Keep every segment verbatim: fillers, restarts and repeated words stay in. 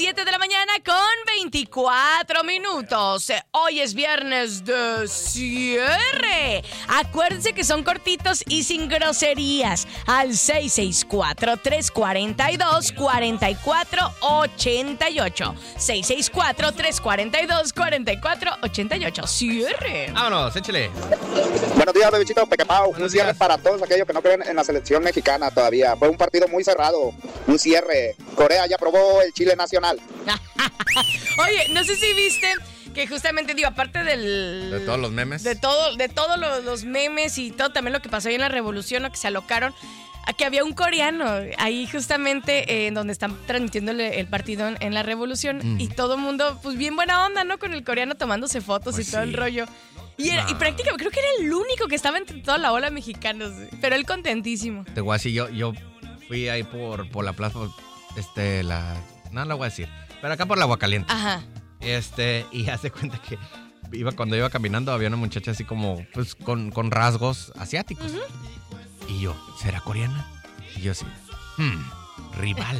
siete de la mañana con veinticuatro minutos. Hoy es viernes de cierre. Acuérdense que son cortitos y sin groserías. Al seis seis cuatro, tres cuatro dos, cuatro cuatro ocho ocho. seis seis cuatro, tres cuatro dos, cuatro cuatro ocho ocho. Cierre. Vámonos, échale. Buenos días, bebechito Pequepao. Un cierre para todos aquellos que no creen en la selección mexicana todavía. Fue un partido muy cerrado. Un cierre. Corea ya probó el Chile nacional. Oye, no sé si viste que justamente, digo, aparte del... De todos los memes. De todo, de todos los, los memes y todo también lo que pasó ahí en la revolución, lo que se alocaron, a que había un coreano ahí justamente eh, en donde están transmitiendo el partido en, en la revolución mm. y todo el mundo, pues bien buena onda, ¿no? Con el coreano tomándose fotos pues y todo sí. el rollo. Y, era, no. y prácticamente creo que era el único que estaba entre toda la ola de mexicanos, pero él contentísimo. Te voy a decir, yo, yo fui ahí por, por la plaza, este, la... No lo voy a decir, pero acá por la Aguacaliente. Ajá. Este, y hace cuenta que iba cuando iba caminando había una muchacha así como, pues, con, con rasgos asiáticos. Uh-huh. Y yo, ¿será coreana? Y yo así, hmm, rival.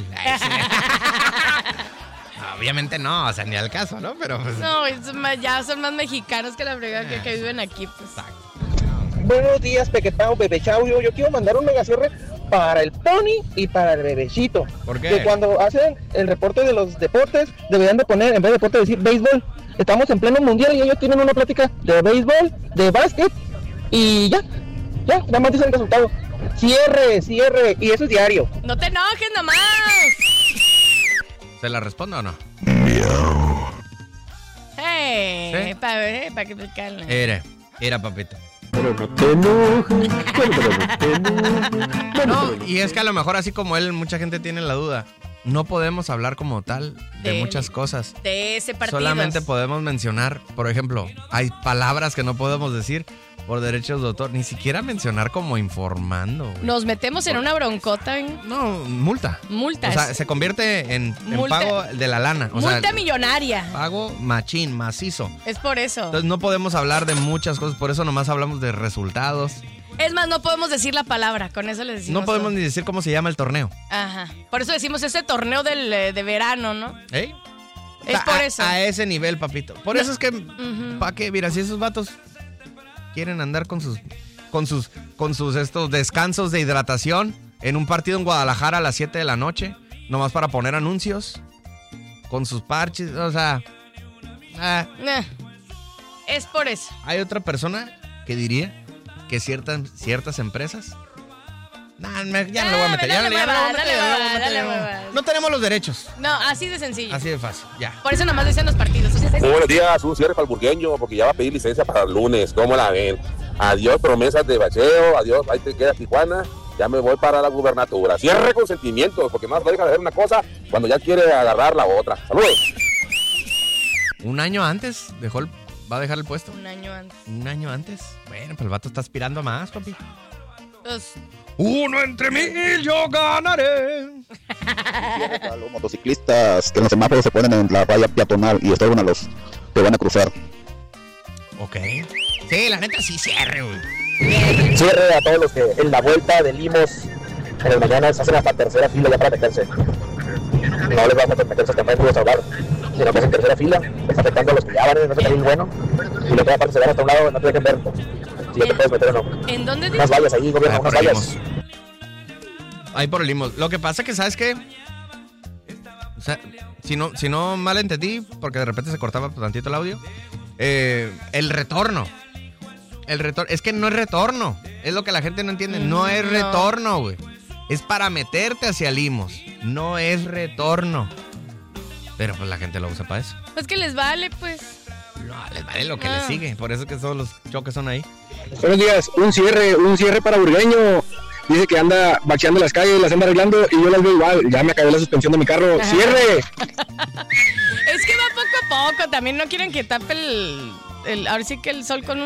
Obviamente no, o sea, ni al caso, ¿no? Pero pues... No, más, ya son más mexicanos que la fregada que, que viven aquí, pues. Exacto. Buenos días, Pequepao, Bebechao. Yo, yo quiero mandar un mega cierre para el Pony y para el Bebecito. ¿Por qué? Que cuando hacen el reporte de los deportes, deberían de poner, en vez de deporte, decir béisbol. Estamos en pleno mundial y ellos tienen una plática de béisbol, de básquet y ya, ya, nada más dicen el resultado. Cierre, cierre, y eso es diario. No te enojes nomás. ¿Se la respondo o no? Hey, ¿Sí? para eh, pa que me calme. Era, era papito. Pero no te enojes, pero no te enojes. No, y es que a lo mejor así como él, mucha gente tiene la duda. No podemos hablar como tal de, de muchas cosas. De ese partido. Solamente podemos mencionar, por ejemplo, hay palabras que no podemos decir por derechos de autor. Ni siquiera mencionar como informando. Güey. Nos metemos en una broncota. ¿eh? No, multa. Multa. O sea, se convierte en, en pago de la lana. O multa sea, millonaria. Pago machín, macizo. Es por eso. Entonces no podemos hablar de muchas cosas. Por eso nomás hablamos de resultados. Es más, no podemos decir la palabra, con eso les decimos. No podemos todo. ni decir cómo se llama el torneo. Ajá. Por eso decimos ese torneo del, de verano, ¿no? ¿Eh? Es a, por eso. A ese nivel, papito. Por no. eso es que, uh-huh. ¿para qué? Mira, si esos vatos quieren andar con sus, con sus, con sus estos descansos de hidratación en un partido en Guadalajara a las siete de la noche, nomás para poner anuncios, con sus parches, o sea... Ah. Eh, es por eso. Hay otra persona que diría que ciertas, ciertas empresas... Nah, me, ya no le voy a meter, ya no le voy a meter. No tenemos los derechos. No, así de sencillo. Así de fácil, ya. Por eso nomás dicen los partidos. Muy buenos días, un cierre para el burgueño, porque ya va a pedir licencia para el lunes. ¿Cómo la ven? Adiós promesas de bacheo, adiós, ahí te queda Tijuana. Ya me voy para la gubernatura. Cierre con sentimientos, porque más va a dejar de hacer una cosa cuando ya quiere agarrar la otra. ¡Saludos! Un año antes dejó el, va a dejar el puesto. Un año antes. Un año antes. Bueno, pues el vato está aspirando a más, papi. Pues... Uno entre mil, yo ganaré. A los motociclistas que en los semáforos se ponen en la valla peatonal y estorban a los que van a cruzar. Ok. Sí, la neta sí, cierre, güey. Cierre a todos los que en la vuelta de Limos en las mañanas hacen hasta tercera fila ya para meterse. No les vamos a meterse también puedo salvar, sino que hacen tercera fila, está afectando a los que ya van en ese carril bueno, y la otra parte se van hasta un lado, no te dejen ver. Si ya te puedes meter o no. ¿En dónde? Unas vallas ahí, gobierno, ah, unas vallas. Ahí por el Limos. Lo que pasa es que, ¿sabes qué? O sea, si no, si no mal entendí, porque de repente se cortaba tantito el audio, eh, el retorno. El retorno. Es que no es retorno. Es lo que la gente no entiende. No es no. retorno, güey. Es para meterte hacia Limos. No es retorno. Pero pues la gente lo usa para eso. Pues que les vale, pues. No, les vale lo que no. les sigue. Por eso es que todos los choques son ahí. Buenos días, un cierre, un cierre para burgueño. Dice que anda bacheando las calles, las anda arreglando y yo las veo igual. Ya me acabé la suspensión de mi carro. Ajá. ¡Cierre! Es que va poco a poco. También no quieren que tape el, el... Ahora sí que el sol con un